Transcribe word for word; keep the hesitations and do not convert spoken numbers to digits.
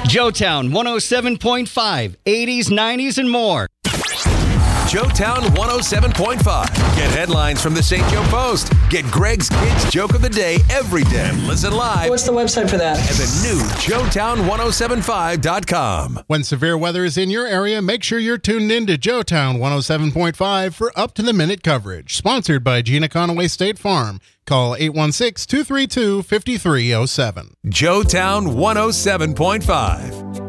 Joetown one oh seven point five, eighties, nineties, and more. Joetown one oh seven point five. Get headlines from the Saint Joe Post. Get Greg's Kids Joke of the Day every day. Listen live. What's the website for that? At the new Joetown ten seventy-five dot com. When severe weather is in your area, make sure you're tuned in to Joetown one oh seven point five for up-to-the-minute coverage. Sponsored by Gina Conaway State Farm. Call eight one six, two three two, five three zero seven. Joetown one oh seven point five.